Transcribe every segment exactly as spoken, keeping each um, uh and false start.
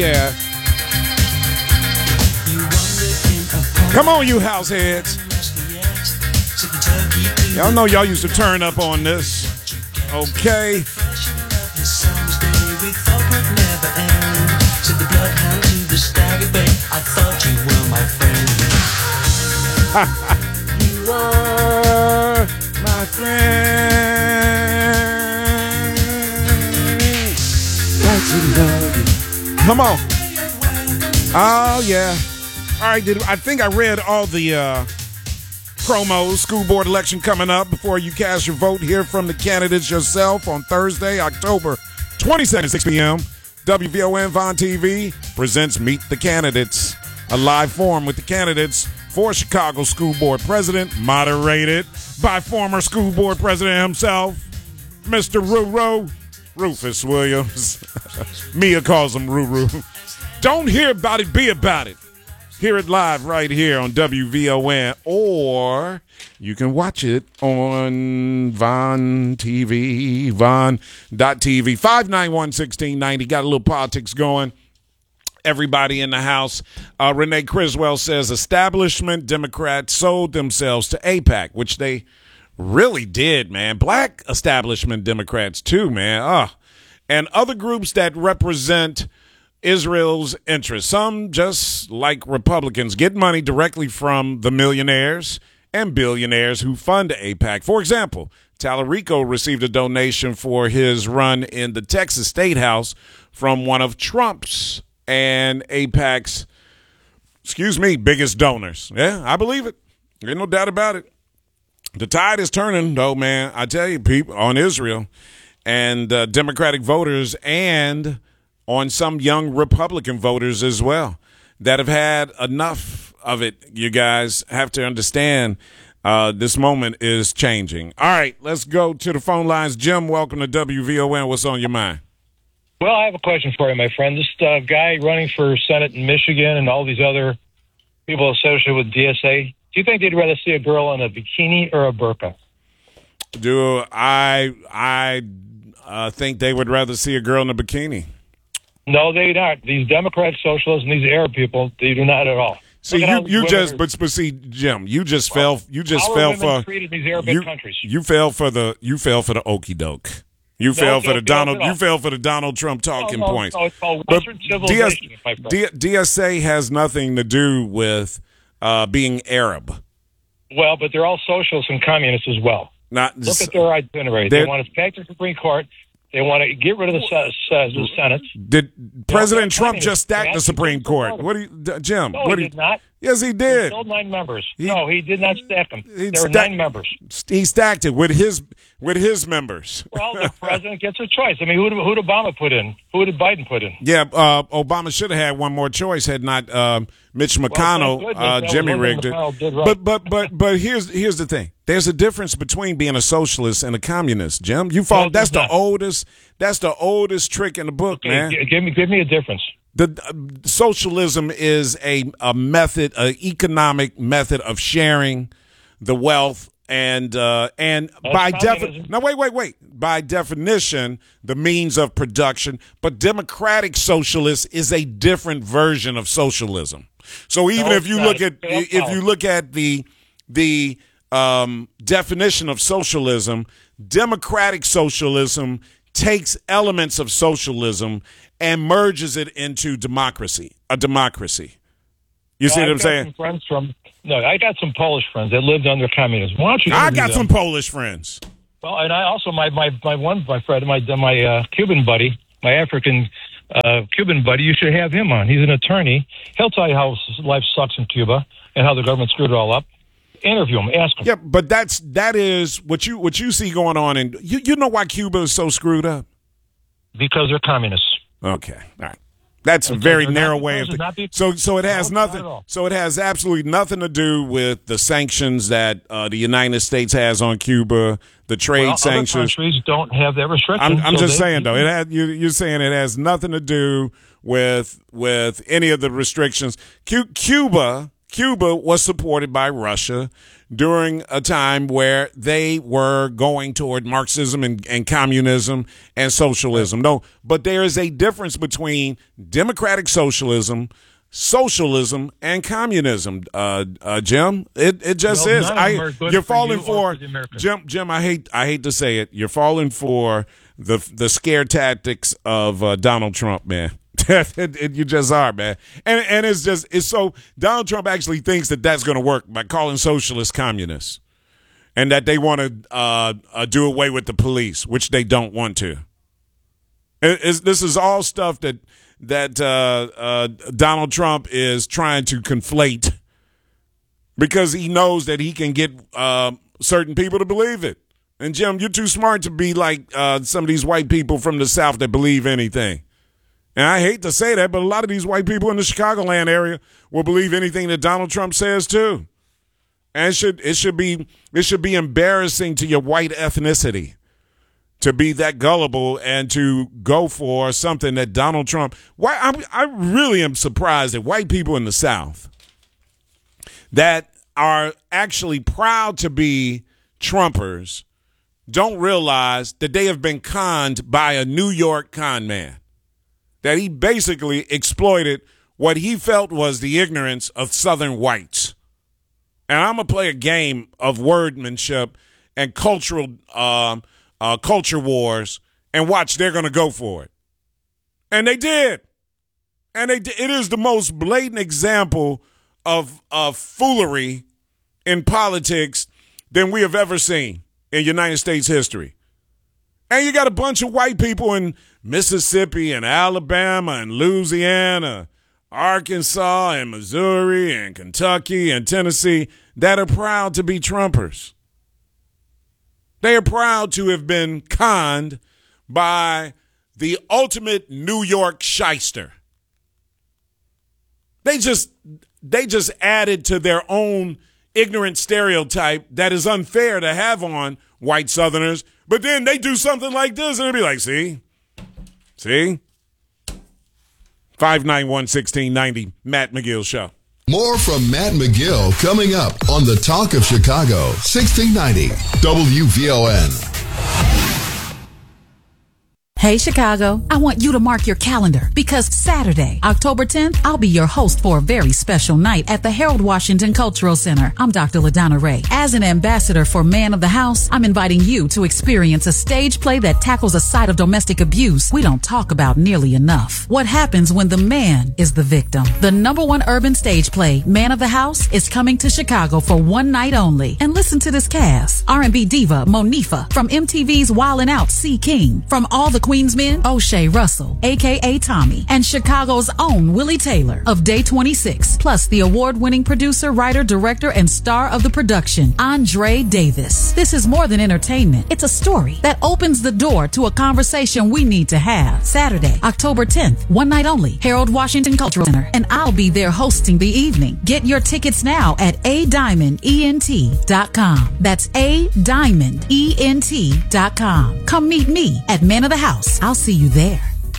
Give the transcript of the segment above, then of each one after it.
yeah. Come on, you house heads. Y'all know y'all used to turn up on this. Okay. You were my friend. Like to love you. Come on. Oh, yeah. All right, did, I think I read all the uh, promos. School board election coming up before you cast your vote. Hear from the candidates yourself on Thursday, October twenty-second, six p.m. W V O N Von T V presents Meet the Candidates, a live forum with the candidates for Chicago School Board President, moderated by former school board president himself, Mister Ruru, Rufus Williams. Mia calls him Ruru. Don't hear about it, be about it. Hear it live right here on W V O N, or you can watch it on Von T V, von dot t v. five nine one, one six nine zero. Got a little politics going. Everybody in the house. Uh, Renee Criswell says establishment Democrats sold themselves to AIPAC, which they really did, man. Black establishment Democrats, too, man. Uh, and other groups that represent Israel's interests. Some, just like Republicans, get money directly from the millionaires and billionaires who fund AIPAC. For example, Tallarico received a donation for his run in the Texas State House from one of Trump's and AIPAC's, excuse me, biggest donors. Yeah, I believe it. There's no doubt about it. The tide is turning, though, man. I tell you, people, on Israel and uh, Democratic voters and on some young Republican voters as well that have had enough of it. You guys have to understand uh, this moment is changing. All right, let's go to the phone lines. Jim, welcome to W V O N. What's on your mind? Well, I have a question for you, my friend. This uh, guy running for Senate in Michigan and all these other people associated with D S A, do you think they'd rather see a girl in a bikini or a burqa? Do I, I uh, think they would rather see a girl in a bikini. No, they don't. These Democrat socialists and these Arab people, they do not at all. See, you, you just, are, but, but see, Jim, you just well, fell, you just fell for, treated these Arabic you, countries. you fell for the, you fell for the okey doke. You no, fell for the Donald, you fell for the Donald Trump talking no, no, points. No, it's called Western but civilization, D S, my friend. D, D S A has nothing to do with uh, being Arab. Well, but they're all socialists and communists as well. Not, Look at their itinerary. They want to pack the Supreme Court. They want to get rid of the, uh, the Senate. Did President Trump just stack the Supreme Court? What do you, Jim? No, what he you, did not. Yes, he did. He filled nine members. He, no, he did not stack them. There were stack, nine members. He stacked it with his with his members. Well, the president gets a choice. I mean, who did, who did Obama put in? Who did Biden put in? Yeah, uh, Obama should have had one more choice had not uh, Mitch McConnell, well, uh, Jimmy rigged it. Right. But but but but here's here's the thing. There's a difference between being a socialist and a communist, Jim. You fall. No, that's the not. oldest. That's the oldest trick in the book, okay, man. Give me give me a difference. The uh, socialism is a a method, an economic method of sharing the wealth, and uh, and That's by definition, no, wait, wait, wait. By definition, the means of production. But democratic socialist is a different version of socialism. So even no, if you look at if you look at the the um, definition of socialism, democratic socialism takes elements of socialism and merges it into democracy, a democracy. You no, see what I've I'm saying? Some friends from no, I got some Polish friends that lived under communism. Why don't you? I got them? some Polish friends. Well, and I also my my my one my friend my my uh, Cuban buddy, my African uh, Cuban buddy. You should have him on. He's an attorney. He'll tell you how life sucks in Cuba and how the government screwed it all up. Interview him, ask him. Yeah, but that's that is what you what you see going on, and you you know why Cuba is so screwed up? Because they're communists. Okay, all right. That's a very narrow way of th- so so it has no, nothing so it has absolutely nothing to do with the sanctions that uh, the United States has on Cuba, the trade well, sanctions. Other countries don't have that restriction. I'm, I'm so just they, saying though, it has, you, you're saying it has nothing to do with with any of the restrictions. Cu- Cuba Cuba was supported by Russia during a time where they were going toward Marxism and, and communism and socialism. No, but there is a difference between democratic socialism, socialism, and communism, uh, uh, Jim. It it just well, is. I, you're for falling you for, for Jim. Jim, I hate I hate to say it. You're falling for the the scare tactics of uh, Donald Trump, man. it, it, you just are, man. And and it's just it's so Donald Trump actually thinks that that's going to work by calling socialists communists, and that they want to uh, uh, do away with the police, which they don't want to. It, it's, this is all stuff that that uh, uh, Donald Trump is trying to conflate because he knows that he can get uh, certain people to believe it. And Jim, you're too smart to be like uh, some of these white people from the South that believe anything. And I hate to say that, but a lot of these white people in the Chicagoland area will believe anything that Donald Trump says too. And it should it should be it should be embarrassing to your white ethnicity to be that gullible and to go for something that Donald Trump. Why I, I really am surprised that white people in the South that are actually proud to be Trumpers don't realize that they have been conned by a New York con man. That he basically exploited what he felt was the ignorance of Southern whites. And I'm going to play a game of wordmanship and cultural um, uh, culture wars and watch they're going to go for it. And they did. And they did. It is the most blatant example of, of foolery in politics than we have ever seen in United States history. And you got a bunch of white people in Mississippi and Alabama and Louisiana, Arkansas and Missouri and Kentucky and Tennessee that are proud to be Trumpers. They are proud to have been conned by the ultimate New York shyster. They just they just added to their own ignorant stereotype that is unfair to have on white Southerners. But then they do something like this, and they'll be like, see? See? five nine one, one six nine zero, Matt McGill Show. More from Matt McGill coming up on the Talk of Chicago, sixteen ninety W V O N. Hey, Chicago, I want you to mark your calendar because Saturday, October tenth, I'll be your host for a very special night at the Harold Washington Cultural Center. I'm Doctor LaDonna Ray. As an ambassador for Man of the House, I'm inviting you to experience a stage play that tackles a side of domestic abuse we don't talk about nearly enough. What happens when the man is the victim? The number one urban stage play, Man of the House, is coming to Chicago for one night only. And listen to this cast. R and B diva Monifa, from M T V's Wildin' Out, C. King, from All the Queensmen, O'Shea Russell, a k a. Tommy, and Chicago's own Willie Taylor of Day twenty-six, plus the award-winning producer, writer, director, and star of the production, Andre Davis. This is more than entertainment. It's a story that opens the door to a conversation we need to have. Saturday, October tenth, one night only, Harold Washington Cultural Center, and I'll be there hosting the evening. Get your tickets now at a diamond ent dot com. That's a diamond ent dot com. Come meet me at Man of the House. I'll see you there.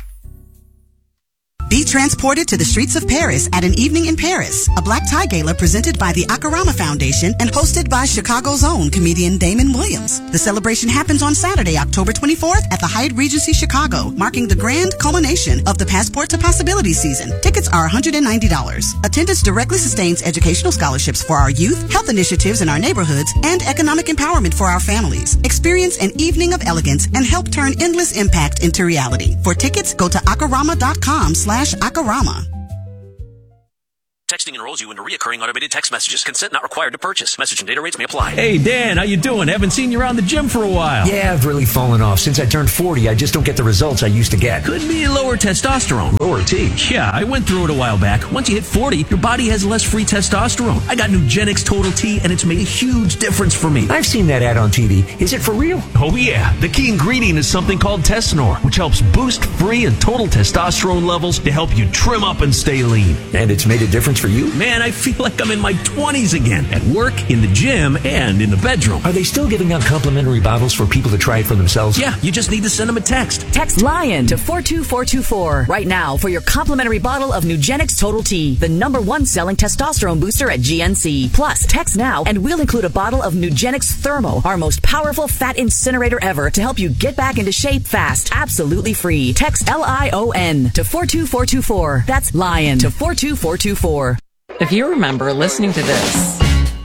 Be transported to the streets of Paris at an evening in Paris, a black tie gala presented by the Akarama Foundation and hosted by Chicago's own comedian Damon Williams. The celebration happens on Saturday, October twenty-fourth at the Hyatt Regency Chicago, marking the grand culmination of the Passport to Possibility season. Tickets are one hundred ninety dollars. Attendance directly sustains educational scholarships for our youth, health initiatives in our neighborhoods, and economic empowerment for our families. Experience an evening of elegance and help turn endless impact into reality. For tickets, go to akarama.com slash Akarama. Texting enrolls you into reoccurring automated text messages. Consent not required to purchase. Message and data rates may apply. Hey, Dan, how you doing? Haven't seen you around the gym for a while. Yeah, I've really fallen off. Since I turned forty, I just don't get the results I used to get. Could be lower testosterone. Lower T. Yeah, I went through it a while back. Once you hit forty, your body has less free testosterone. I got Nugenix Total T, and it's made a huge difference for me. I've seen that ad on T V. Is it for real? Oh, yeah. The key ingredient is something called Tesnor, which helps boost free and total testosterone levels to help you trim up and stay lean. And it's made a difference difference for you? Man, I feel like I'm in my twenties again. At work, in the gym, and in the bedroom. Are they still giving out complimentary bottles for people to try it for themselves? Yeah, you just need to send them a text. Text LION to four two four two four right now for your complimentary bottle of Nugenix Total T, the number one selling testosterone booster at G N C. Plus, text now and we'll include a bottle of Nugenix Thermo, our most powerful fat incinerator ever, to help you get back into shape fast. Absolutely free. Text L I O N to four two four two four. That's LION to four two four two four. If you remember listening to this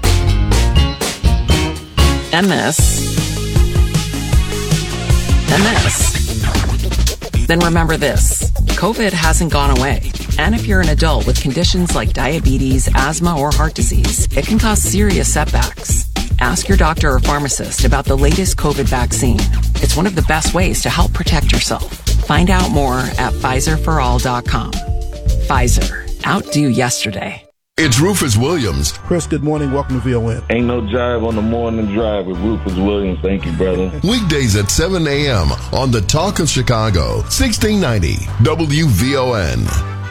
and this and this, then remember this. COVID hasn't gone away. And if you're an adult with conditions like diabetes, asthma, or heart disease, it can cause serious setbacks. Ask your doctor or pharmacist about the latest COVID vaccine. It's one of the best ways to help protect yourself. Find out more at Pfizer for all dot com. Pfizer. Outdo yesterday. It's Rufus Williams. Chris, good morning. Welcome to V O N. Ain't no jive on the morning drive with Rufus Williams. Thank you, brother. Weekdays at seven a.m. on the Talk of Chicago, sixteen ninety W V O N.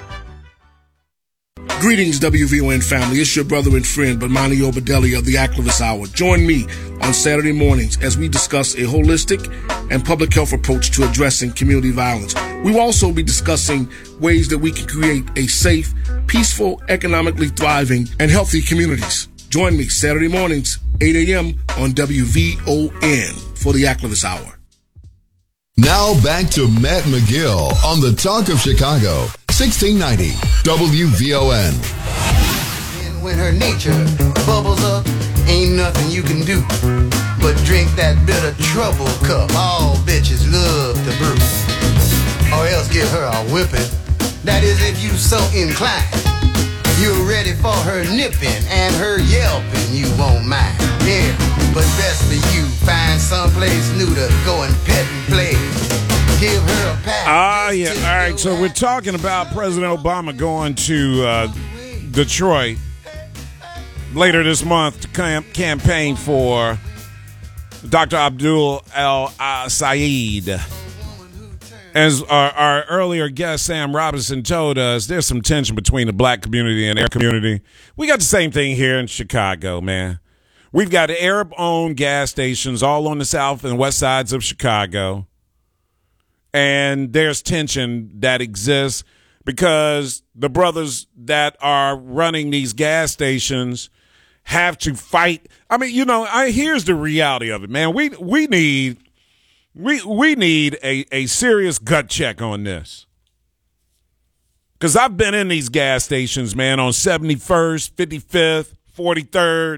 Greetings, W V O N family. It's your brother and friend, Bomani Obadeli of the Activist Hour. Join me on Saturday mornings as we discuss a holistic and public health approach to addressing community violence. We will also be discussing ways that we can create a safe, peaceful, economically thriving, and healthy communities. Join me Saturday mornings, eight a.m. on W V O N for the Activist Hour. Now back to Matt McGill on the Talk of Chicago, sixteen ninety W V O N. And when her nature bubbles up, ain't nothing you can do but drink that bitter trouble cup all bitches love to brew. Or else give her a whipping. That is if you so inclined. You're ready for her nipping and her yelping, you won't mind. Yeah, but best for you, find someplace new to go and pet and play. Give her a pat. Ah, yeah. All right, so we're talking about President Obama going to uh, Detroit later this month to camp- campaign for Doctor Abdul El-Sayed. As our, our earlier guest, Sam Robinson, told us, there's some tension between the black community and their community. We got the same thing here in Chicago, man. We've got Arab-owned gas stations all on the south and west sides of Chicago. And there's tension that exists because the brothers that are running these gas stations have to fight. I mean, you know, I, here's the reality of it, man. We we need... We we need a, a serious gut check on this. Because I've been in these gas stations, man, on seventy-first, fifty-fifth, forty-third.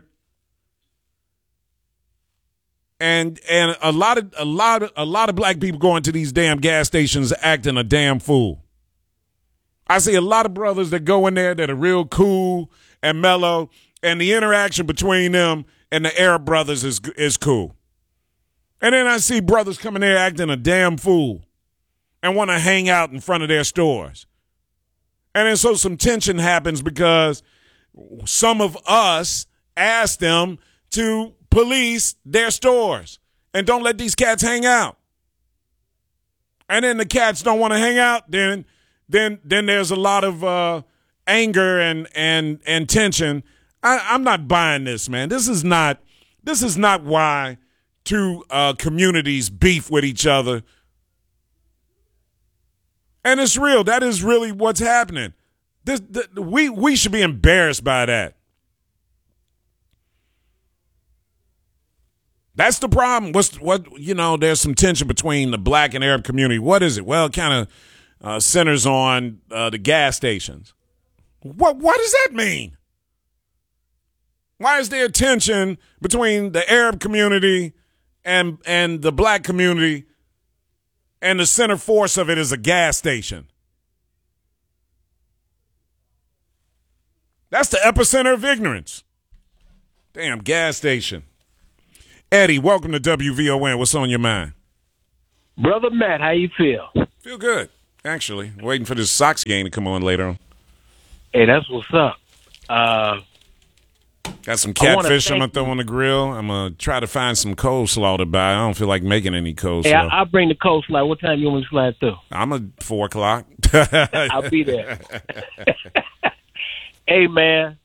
And and a lot of a lot of a lot of black people going to these damn gas stations acting a damn fool. I see a lot of brothers that go in there that are real cool and mellow, and the interaction between them and the Arab brothers is is cool. And then I see brothers coming there acting a damn fool and want to hang out in front of their stores. And then so some tension happens because some of us ask them to police their stores and don't let these cats hang out. And then the cats don't want to hang out, then then then there's a lot of uh, anger and and and tension. I, I'm not buying this, man. This is not this is not why two uh, communities beef with each other. And it's real. That is really what's happening. This, the, we we should be embarrassed by that. That's the problem. What's what you know? There's some tension between the black and Arab community. What is it? Well, it kind of uh, centers on uh, the gas stations. What what does that mean? Why is there tension between the Arab community and and the black community, and the center force of it is a gas station? That's the epicenter of ignorance. Damn gas station. Eddie, welcome to W V O N. What's on your mind? Brother Matt, how you feel? Feel good, actually. Waiting for this Sox game to come on later on. Hey, that's what's up. Uh, Got some catfish I'm going to throw on the grill. I'm going to try to find some coleslaw to buy. I don't feel like making any coleslaw. Hey, I, I'll bring the coleslaw. What time you want me to slide through? I'm at four o'clock. I'll be there. Hey, man.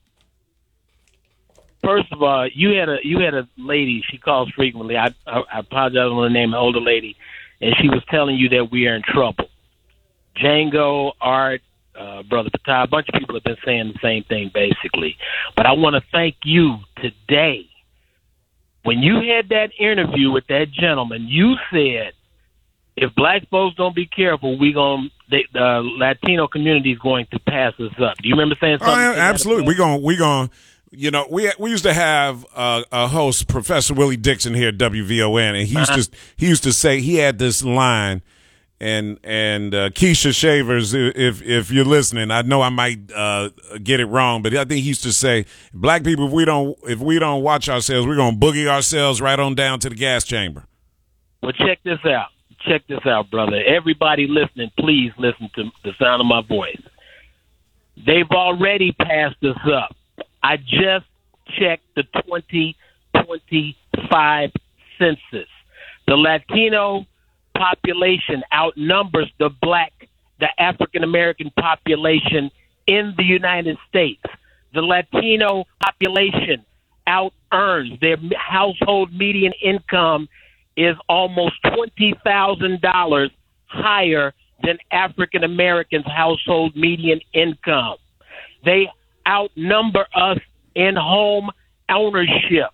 First of all, you had a you had a lady. She calls frequently. I I, I apologize for the name, an older lady, and she was telling you that we are in trouble. Django, Art, uh, Brother Patah, a bunch of people have been saying the same thing, basically. But I want to thank you today. When you had that interview with that gentleman, you said, if black folks don't be careful, we gonna the uh, Latino community is going to pass us up. Do you remember saying something? Oh, yeah, absolutely. We're going. We're going. You know, we we used to have uh, a host, Professor Willie Dixon, here at W V O N, and he used Uh-huh. to he used to say he had this line, and and uh, Keisha Shavers, if if you're listening, I know I might uh, get it wrong, but I think he used to say, "Black people, if we don't if we don't watch ourselves, we're gonna boogie ourselves right on down to the gas chamber." Well, check this out. Check this out, brother. Everybody listening, please listen to the sound of my voice. They've already passed us up. I just checked the twenty twenty-five census. The Latino population outnumbers the black, the African-American population in the United States. The Latino population out-earns. Their household median income is almost twenty thousand dollars higher than African Americans' household median income. They outnumber us in home ownership.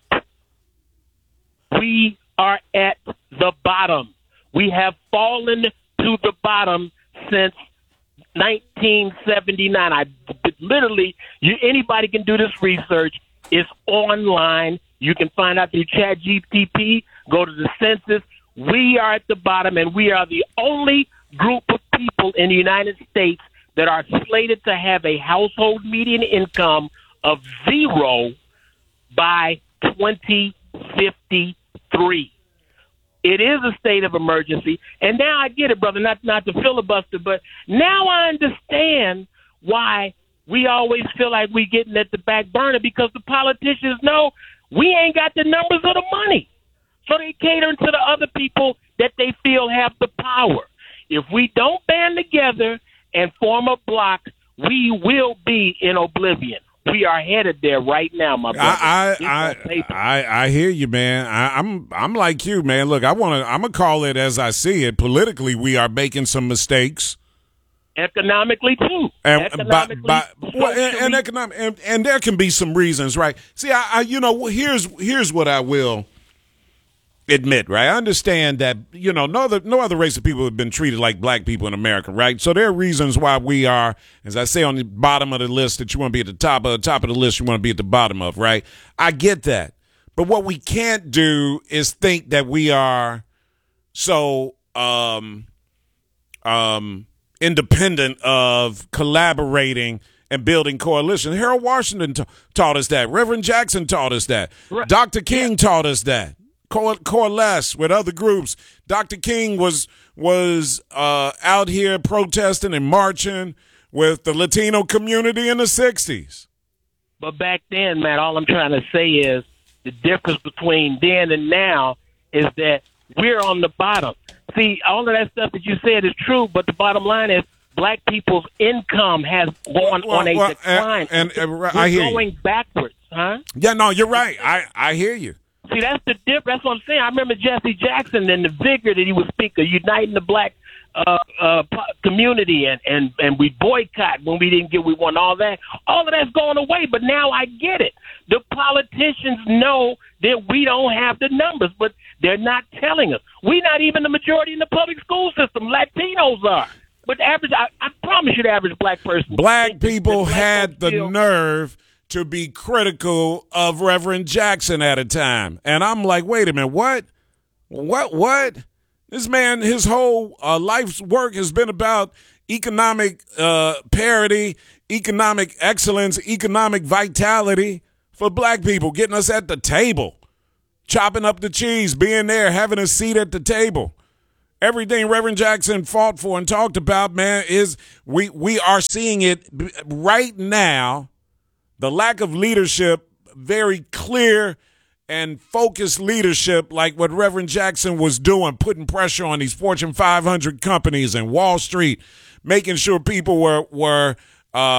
We are at the bottom. We have fallen to the bottom since nineteen seventy-nine. I literally, you, anybody can do this research. It's online. You can find out through Chat G P T. Go to the census. We are at the bottom, and we are the only group of people in the United States that are slated to have a household median income of zero by twenty fifty-three. It is a state of emergency, and now I get it, brother, not not to filibuster, but now I understand why we always feel like we getting at the back burner, because the politicians know we ain't got the numbers or the money. So they cater to the other people that they feel have the power. If we don't band together and form a block, we will be in oblivion. We are headed there right now, my brother. I I, I I I hear you, man. I, I'm I'm like you, man. Look, I want to. I'm gonna call it as I see it. Politically, we are making some mistakes. Economically too. And Economically, by, by, well, and, and, economic, and and there can be some reasons, right? See, I, I you know here's here's what I will admit, right? I understand that, you know, no other no other race of people have been treated like black people in America, right? So there are reasons why we are, as I say, on the bottom of the list that you want to be at the top of the top of the list, you want to be at the bottom of, right? I get that. But what we can't do is think that we are so um um independent of collaborating and building coalition. Harold Washington t- taught us that. Reverend Jackson taught us that. Right. Doctor King yeah. taught us that. Co- coalesce with other groups. Doctor King was was uh, out here protesting and marching with the Latino community in the sixties. But back then, Matt, all I'm trying to say is the difference between then and now is that we're on the bottom. See, all of that stuff that you said is true, but the bottom line is black people's income has gone well, on a well, decline. And, and, and we're I hear going you. backwards, huh? Yeah, no, you're right. I, I hear you. See, that's the difference. That's what I'm saying. I remember Jesse Jackson and the vigor that he would speak of uniting the black uh, uh, community, and, and, and we boycott when we didn't get what we want, all that. All of that's going away, but now I get it. The politicians know that we don't have the numbers, but they're not telling us. We're not even the majority in the public school system. Latinos are. But the average, I, I promise you, the average black person. Black people black had the feel- nerve to be critical of Reverend Jackson at a time. And I'm like, wait a minute, what? What, what? This man, his whole uh, life's work has been about economic uh, parity, economic excellence, economic vitality for black people, getting us at the table, chopping up the cheese, being there, having a seat at the table. Everything Reverend Jackson fought for and talked about, man, is we, we are seeing it right now. The lack of leadership, very clear and focused leadership like what Reverend Jackson was doing, putting pressure on these Fortune five hundred companies and Wall Street, making sure people were were um,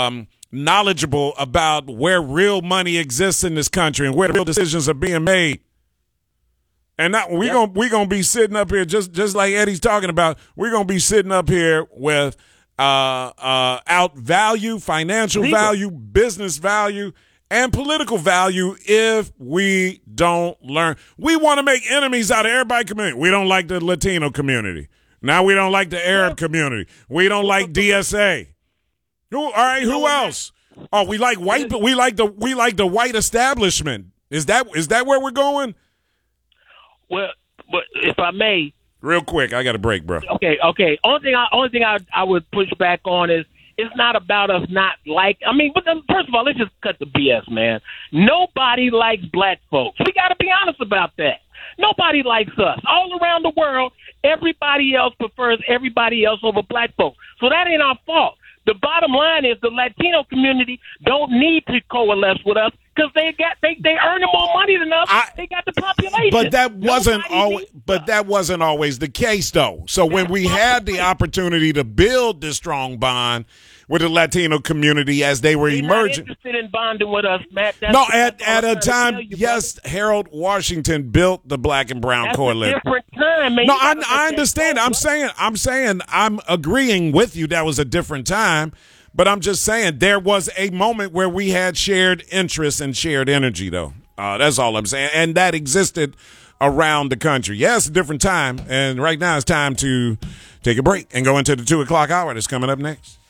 knowledgeable about where real money exists in this country and where real decisions are being made. And not, we're yep. going we gonna be sitting up here, just, just like Eddie's talking about, we're going to be sitting up here with uh, uh, out value, financial Legal. value, business value, and political value if we don't learn. We want to make enemies out of everybody community. We don't like the Latino community. Now we don't like the Arab community. We don't like D S A. Who, all right, who else? Oh, we like white. We like the we like the white establishment. Is that is that where we're going? Well, but if I may, real quick, I got a break, bro. Okay, okay. Only thing, I, only thing I I would push back on is it's not about us not like. I mean, but then, first of all, let's just cut the B S, man. Nobody likes black folks. We got to be honest about that. Nobody likes us. All around the world, everybody else prefers everybody else over black folks. So that ain't our fault. The bottom line is the Latino community don't need to coalesce with us because they got they they earning more money than us. I, they got the population. But that wasn't always. But that wasn't always the case, though. So when That's we had the opportunity to build this strong bond with the Latino community as they were They're emerging, not interested in bonding with us, Matt. That's no, that's at at a time, you, yes, Harold Washington built the Black and Brown That's Coalition. A different time, man. No, I, I understand. I'm saying, I'm saying, I'm agreeing with you. That was a different time. But I'm just saying there was a moment where we had shared interests and shared energy, though. Uh, that's all I'm saying. And that existed around the country. Yeah, it's a different time. And right now it's time to take a break and go into the two o'clock hour that's coming up next.